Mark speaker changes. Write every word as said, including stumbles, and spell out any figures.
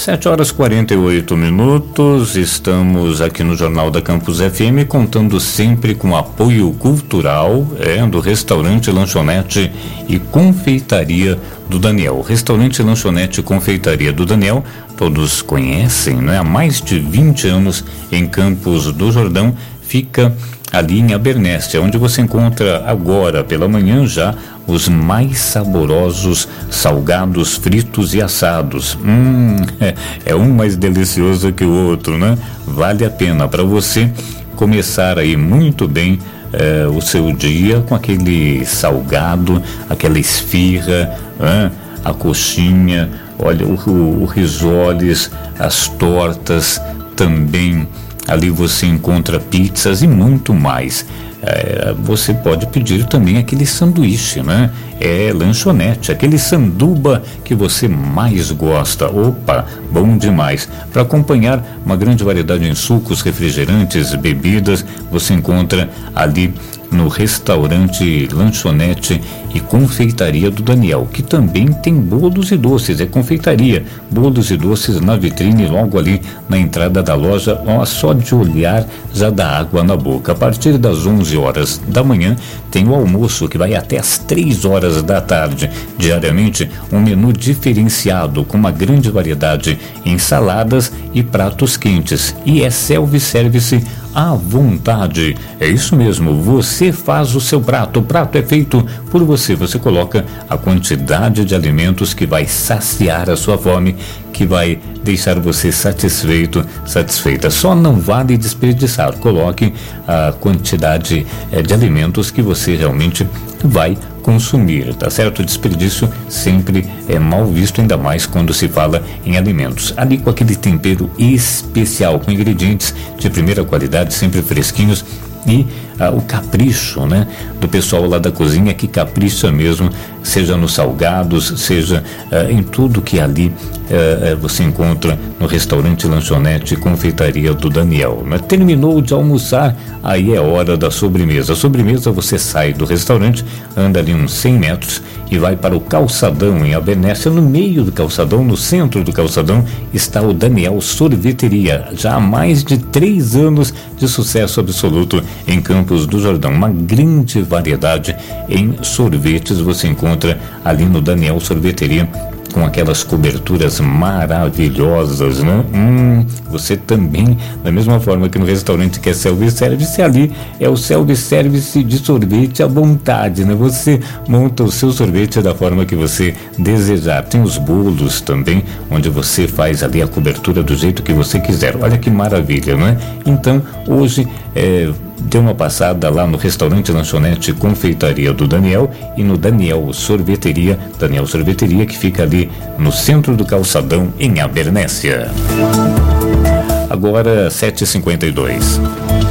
Speaker 1: sete horas e quarenta e oito minutos, estamos aqui no Jornal da Campus F M, contando sempre com apoio cultural é, do Restaurante, Lanchonete e Confeitaria do Daniel. Restaurante, Lanchonete e Confeitaria do Daniel, todos conhecem, né? Há mais de vinte anos em Campos do Jordão, fica ali em Abernéssia, onde você encontra agora pela manhã já os mais saborosos salgados, fritos e assados. Hum, é, é um mais delicioso que o outro, né? Vale a pena para você começar aí muito bem é, o seu dia com aquele salgado, aquela esfirra, é, a coxinha, olha o, o, o risoles, as tortas também. Ali você encontra pizzas e muito mais. É, você pode pedir também aquele sanduíche, né? É lanchonete, aquele sanduba que você mais gosta. Opa, bom demais. Para acompanhar uma grande variedade em sucos, refrigerantes, bebidas, você encontra ali no Restaurante, Lanchonete e Confeitaria do Daniel, que também tem bolos e doces, é confeitaria, bolos e doces na vitrine, logo ali na entrada da loja, ó, só de olhar já dá água na boca. A partir das onze horas da manhã tem o almoço que vai até as três horas da tarde, diariamente um menu diferenciado com uma grande variedade em saladas e pratos quentes, e é self-service à vontade. É isso mesmo, você faz o seu prato, o prato é feito por você, você coloca a quantidade de alimentos que vai saciar a sua fome, que vai deixar você satisfeito, satisfeita. Só não vale desperdiçar, coloque a quantidade eh, de alimentos que você realmente vai consumir, tá certo? O desperdício sempre é mal visto, ainda mais quando se fala em alimentos. Ali com aquele tempero especial, com ingredientes de primeira qualidade, sempre fresquinhos, e ah, o capricho, né, do pessoal lá da cozinha, que capricha mesmo, seja nos salgados, seja ah, em tudo que ali ah, você encontra no Restaurante, Lanchonete e Confeitaria do Daniel. Mas terminou de almoçar, aí é hora da sobremesa. A sobremesa, você sai do restaurante, anda ali uns cem metros e vai para o calçadão em Abernéssia. No meio do calçadão, no centro do calçadão, está o Daniel Sorveteria, já há mais de três anos de sucesso absoluto em Campos do Jordão. Uma grande variedade em sorvetes você encontra ali no Daniel Sorveteria, com aquelas coberturas maravilhosas, né? Hum, você também, da mesma forma que no restaurante que é self-service, ali é o self-service de sorvete à vontade, né? Você monta o seu sorvete da forma que você desejar. Tem os bolos também, onde você faz ali a cobertura do jeito que você quiser. Olha que maravilha, não é? Então, hoje, é, dê uma passada lá no Restaurante, Lanchonete e Confeitaria do Daniel e no Daniel Sorveteria, Daniel Sorveteria, que fica ali no centro do calçadão em Abernéssia. Agora sete e cinquenta e dois.